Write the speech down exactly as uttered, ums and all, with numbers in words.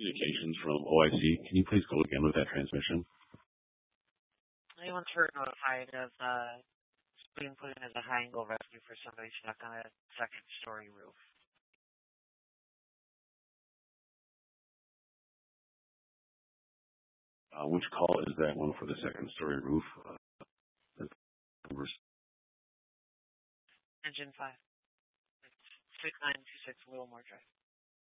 Communications from O I C. Can you please go again with that transmission? Anyone for notified of uh, being put in as a high angle rescue for somebody stuck on a second story roof. Uh, which call is that one for the second story roof? Uh, Engine five. It's six nine two six Wilmore Drive.